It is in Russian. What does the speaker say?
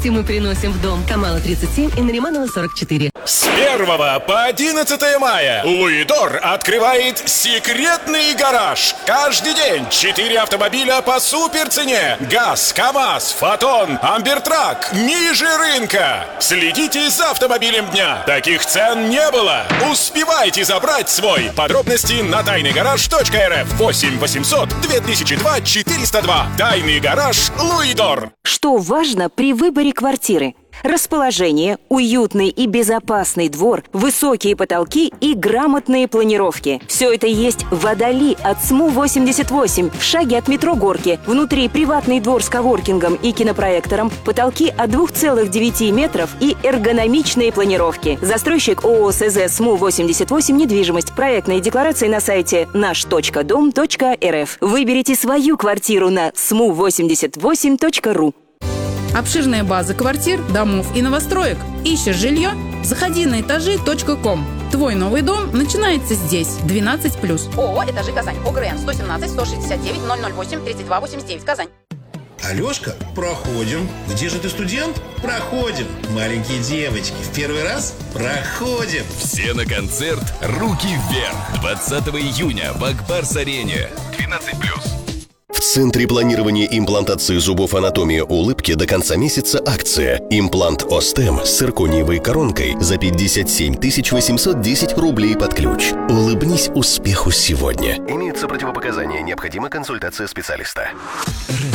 Мы приносим в дом Камала 37 и Нариманова 44. С 1 по 11 мая Луидор открывает секретный гараж. Каждый день 4 автомобиля по суперцене. ГАЗ, КамАЗ, Фотон, Амбертрак ниже рынка. Следите за автомобилем дня. Таких цен не было. Успевайте забрать свой. Подробности на тайныйгараж.рф 8 800 2002 402. Тайный гараж Луидор. Что важно при выборе квартиры? Расположение, уютный и безопасный двор, высокие потолки и грамотные планировки. Все это есть в Водоли от СМУ-88, в шаге от метро Горки. Внутри приватный двор с коворкингом и кинопроектором, потолки от 2,9 метров и эргономичные планировки. Застройщик ООО СЗ СМУ-88 недвижимость. Проектные декларации на сайте наш.дом.рф. Выберите свою квартиру на smu88.ru. Обширная база квартир, домов и новостроек. Ищешь жилье? Заходи на этажи.ком. Твой новый дом начинается здесь. 12+. ООО «Этажи Казань». ОГРН 117 169 008 32 89. Казань. Алешка, проходим. Где же ты, студент? Проходим. Маленькие девочки, в первый раз? Проходим. Все на концерт «Руки вверх». 20 июня в Акбарс-арене. 12+. В Центре планирования имплантации зубов «Анатомия улыбки» до конца месяца акция. Имплант Остем с циркониевой коронкой за 57 810 рублей под ключ. Улыбнись успеху сегодня. Имеются противопоказания. Необходима консультация специалиста.